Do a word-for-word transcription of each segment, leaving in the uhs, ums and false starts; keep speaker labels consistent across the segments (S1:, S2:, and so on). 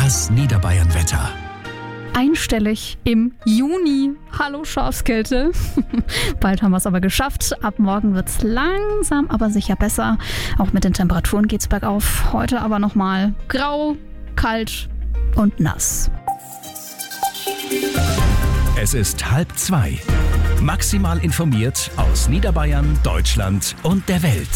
S1: Das Niederbayern-Wetter.
S2: Einstellig im Juni. Hallo Schafskälte. Bald haben wir es aber geschafft. Ab morgen wird es langsam, aber sicher besser. Auch mit den Temperaturen geht es bergauf. Heute aber nochmal grau, kalt und nass.
S1: Es ist halb zwei. Maximal informiert aus Niederbayern, Deutschland und der Welt.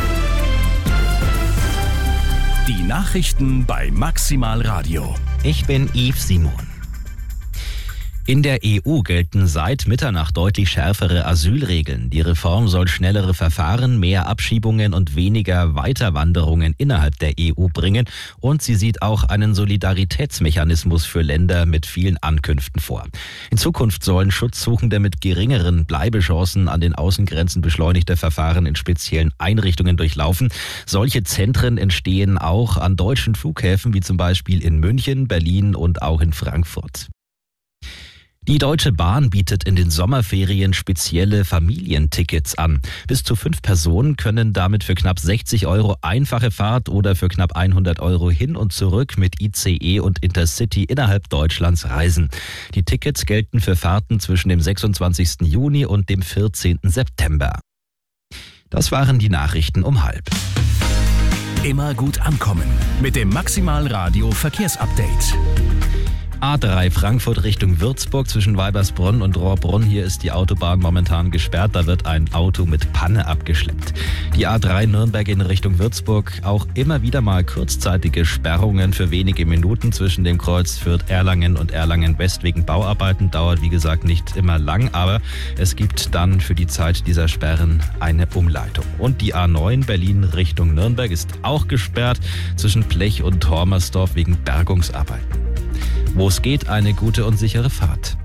S1: Die Nachrichten bei Maximal Radio.
S3: Ich bin Yves Simon. In der E U gelten seit Mitternacht deutlich schärfere Asylregeln. Die Reform soll schnellere Verfahren, mehr Abschiebungen und weniger Weiterwanderungen innerhalb der E U bringen. Und sie sieht auch einen Solidaritätsmechanismus für Länder mit vielen Ankünften vor. In Zukunft sollen Schutzsuchende mit geringeren Bleibechancen an den Außengrenzen beschleunigte Verfahren in speziellen Einrichtungen durchlaufen. Solche Zentren entstehen auch an deutschen Flughäfen, wie zum Beispiel in München, Berlin und auch in Frankfurt. Die Deutsche Bahn bietet in den Sommerferien spezielle Familientickets an. Bis zu fünf Personen können damit für knapp sechzig Euro einfache Fahrt oder für knapp hundert Euro hin und zurück mit I C E und Intercity innerhalb Deutschlands reisen. Die Tickets gelten für Fahrten zwischen dem sechsundzwanzigsten Juni und dem vierzehnten September. Das waren die Nachrichten um halb.
S1: Immer gut ankommen mit dem Maximal Radio Verkehrsupdate.
S3: A drei Frankfurt Richtung Würzburg zwischen Weibersbronn und Rohrbrunn. Hier ist die Autobahn momentan gesperrt. Da wird ein Auto mit Panne abgeschleppt. Die A drei Nürnberg in Richtung Würzburg. Auch immer wieder mal kurzzeitige Sperrungen für wenige Minuten zwischen dem Kreuz Fürth-Erlangen und Erlangen-West wegen Bauarbeiten. Dauert wie gesagt nicht immer lang, aber es gibt dann für die Zeit dieser Sperren eine Umleitung. Und die A neun Berlin Richtung Nürnberg ist auch gesperrt zwischen Blech und Hormersdorf wegen Bergungsarbeiten. Wo es geht, eine gute und sichere Fahrt.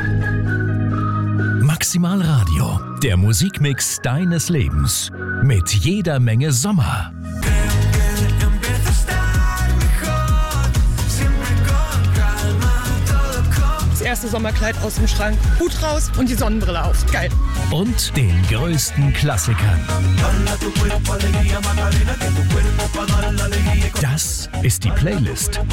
S1: Maximal Radio, der Musikmix deines Lebens. Mit jeder Menge Sommer.
S4: Das erste Sommerkleid aus dem Schrank, Hut raus und die Sonnenbrille auf. Geil.
S1: Und den größten Klassikern. Das ist die Playlist